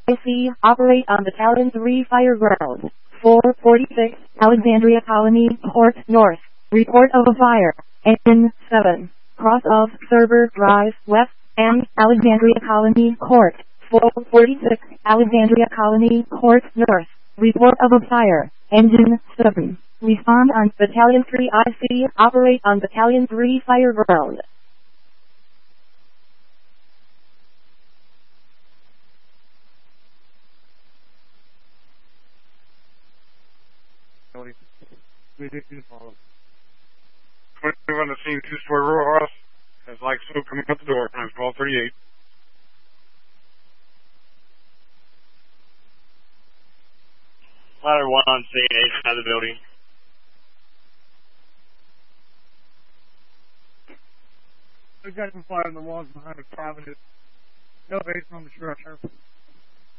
IC, operate on Battalion 3 fire ground. 446, Alexandria Colony, Court North. Report of a fire. Engine 7. Cross of Server Drive, West, and Alexandria Colony, Court. 446, Alexandria Colony, Court North. Report of a fire. Engine 7. Respond on Battalion 3 IC, operate on Battalion 3 fire ground. We did follow. 22 on the scene, two-story row house. Has like smoke coming out the door. Times 1238. Ladder 1 on scene, 8 side of the building. We've got some fire on the walls behind the cabinet. Elevation on the structure.